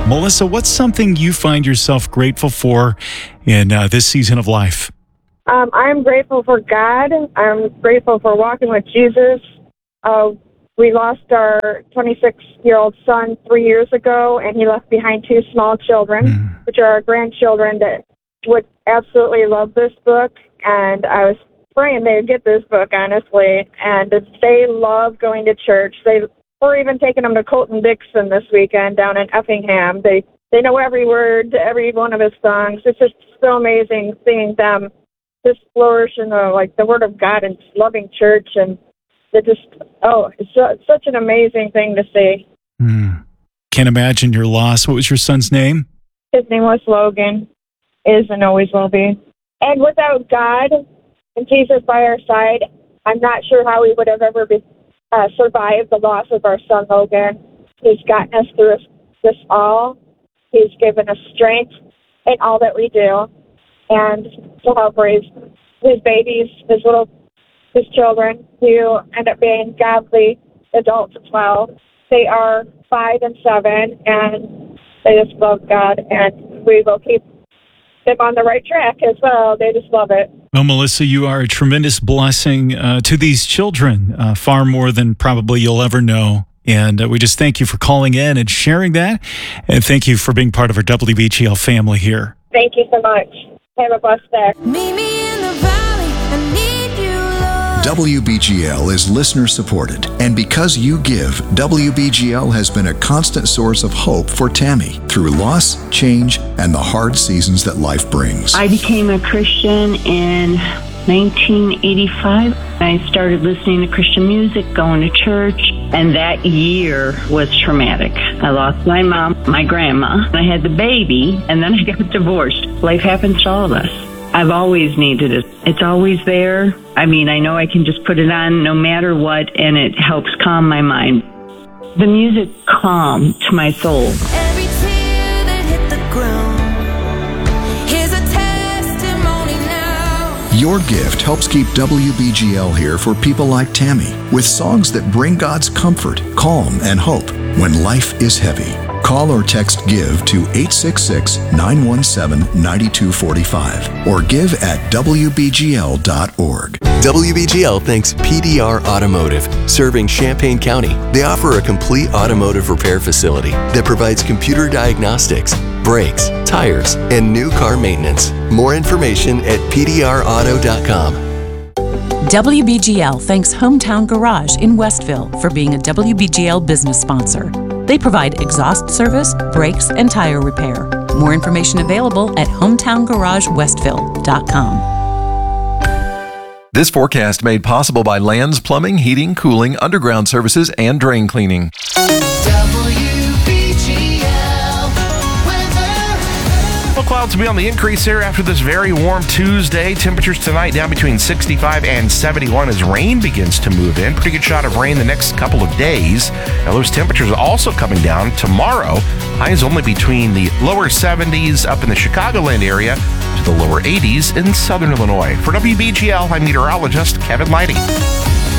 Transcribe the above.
Melissa, what's something you find yourself grateful for in this season of life? I'm grateful for God. I'm grateful for walking with Jesus. We lost our 26-year-old son 3 years ago, and he left behind 2 small children, which are our grandchildren that would absolutely love this book. And I was praying they'd get this book, honestly. And they love going to church. We're even taking them to Colton Dixon this weekend down in Effingham. They know every word to every one of his songs. It's just so amazing seeing them just flourish in the Word of God and loving church. And it's such an amazing thing to see. Can't imagine your loss. What was your son's name? His name was Logan, is and always will be. And without God and Jesus by our side, I'm not sure how we would have ever survived the loss of our son Logan. He's gotten us through this all. He's given us strength in all that we do, and to help raise his babies, his children, who end up being godly adults as well. They are 5 and 7, and they just love God, and we will keep them on the right track as well. They just love it. Well, Melissa, you are a tremendous blessing to these children, far more than probably you'll ever know. And we just thank you for calling in and sharing that, and thank you for being part of our WBGL family here. Thank you so much. Have a blessed day. Meet me in the valley, I need you, Lord. WBGL is listener supported, and because you give, WBGL has been a constant source of hope for Tammy through loss, change, and the hard seasons that life brings. I became a Christian in 1985. I started listening to Christian music, going to church, and that year was traumatic. I lost my mom, my grandma, I had the baby, and then I got divorced. Life happens to all of us. I've always needed it. It's always there. I mean, I know I can just put it on no matter what, and it helps calm my mind. The music calmed to my soul. Every tear that hit the ground, here's a testimony now. Your gift helps keep WBGL here for people like Tammy, with songs that bring God's comfort, calm, and hope when life is heavy. Call or text GIVE to 866-917-9245 or give at WBGL.org. WBGL thanks PDR Automotive, serving Champaign County. They offer a complete automotive repair facility that provides computer diagnostics, brakes, tires, and new car maintenance. More information at PDRauto.com. WBGL thanks Hometown Garage in Westville for being a WBGL business sponsor. They provide exhaust service, brakes, and tire repair. More information available at HometownGarageWestville.com. This forecast made possible by Lands Plumbing, Heating, Cooling, Underground Services, and Drain Cleaning. Clouds will be on the increase here after this very warm Tuesday. Temperatures tonight down between 65 and 71 as rain begins to move in. Pretty good shot of rain the next couple of days. Now those temperatures are also coming down tomorrow. Highs only between the lower 70s up in the Chicagoland area to the lower 80s in southern Illinois. For WBGL, I'm meteorologist Kevin Leidy.